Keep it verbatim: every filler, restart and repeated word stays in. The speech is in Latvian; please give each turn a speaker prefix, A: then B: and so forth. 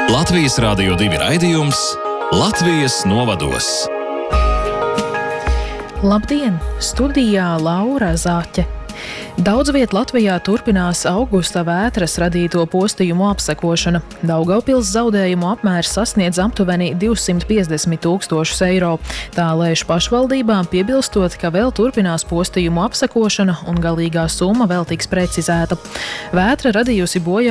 A: Latvijas Rādio divi raidījums Latvijas novados.
B: Labdien! Studijā Laura Zāķe. Daudz viet Latvijā turpinās augusta vētras radīto postījumu apsekošana. Daugavpils zaudējumu apmērs sasniedz aptuveni divsimt piecdesmit tūkstošus eiro. Tā lēš pašvaldībām, piebilstot, ka vēl turpinās postījumu apsekošana un galīgā summa vēl tiks precizēta. Vētra radījusi bojā